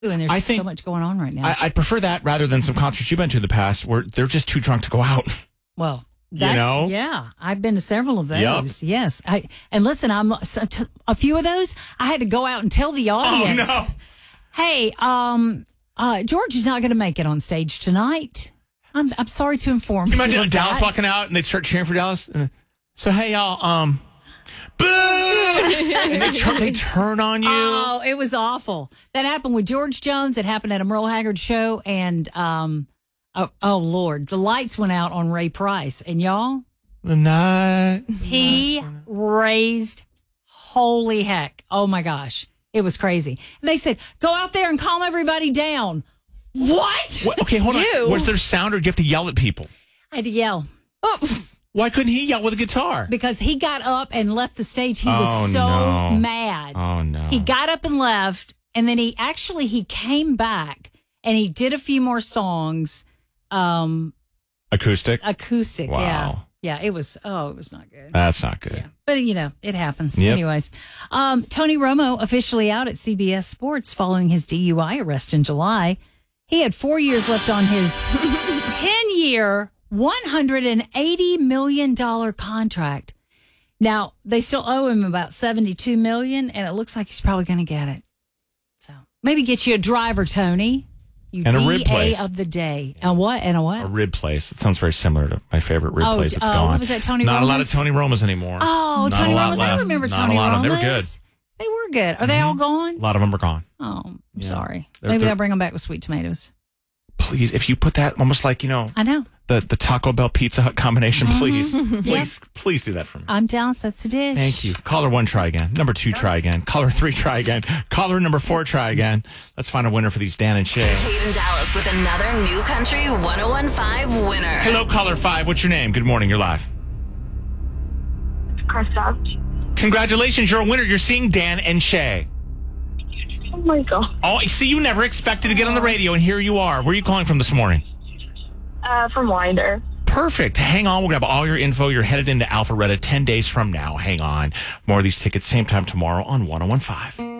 Ooh, and there's so much going on right now. I'd prefer that rather than some concerts you've been to in the past where they're just too drunk to go out. Well, yeah, I've been to several of those. Yep. Yes. And listen, a few of those, I had to go out and tell the audience, oh, no. Hey, George is not going to make it on stage tonight. I'm sorry to inform you. Imagine Dallas walking out and they start cheering for Dallas. So, hey, y'all, boo! And they turn on you. Oh, it was awful. That happened with George Jones. It happened at a Merle Haggard show. And, oh, Lord, the lights went out on Ray Price. And y'all, he raised, holy heck. Oh, my gosh. It was crazy. And they said, go out there and calm everybody down. What? Okay, hold on. Was there sound or do you have to yell at people? I had to yell. Oh. Why couldn't he yell with a guitar? Because he got up and left the stage. He was so mad. Oh, no. He got up and left, and then he came back, and he did a few more songs. Acoustic? Acoustic, wow. Yeah. Yeah, it was not good. That's not good. Yeah. But, it happens. Yep. Anyways, Tony Romo officially out at CBS Sports following his DUI arrest in July. He had 4 years left on his 10-year, $180 million contract. Now, they still owe him about $72 million, and it looks like he's probably going to get it. So maybe get you a driver, Tony. You and a rib place of the day. And what? And a what? A rib place. It sounds very similar to my favorite rib place that's gone. What was that, Tony Romas? Not a lot of Tony Romas anymore. Oh, Not Tony Romas. Left. I remember Tony Romas. They were good. They were good. Are they all gone? A lot of them are gone. Oh, I'm sorry. Maybe I'll bring them back with sweet tomatoes. Please, if you put that almost like, I know. The Taco Bell Pizza Hut combination, please. Please do that for me. I'm Dallas. That's the dish. Thank you. Caller 1, try again. Number 2, try again. Caller 3, try again. Caller number 4, try again. Let's find a winner for these Dan and Shay. Hayden Dallas with another New Country 101.5 winner. Hello, caller 5. What's your name? Good morning. You're live. Krista. Congratulations. You're a winner. You're seeing Dan and Shay. Oh, my God. Oh, see, you never expected to get on the radio, and here you are. Where are you calling from this morning? From Winder. Perfect. Hang on. We'll grab all your info. You're headed into Alpharetta 10 days from now. Hang on. More of these tickets, same time tomorrow on 101.5.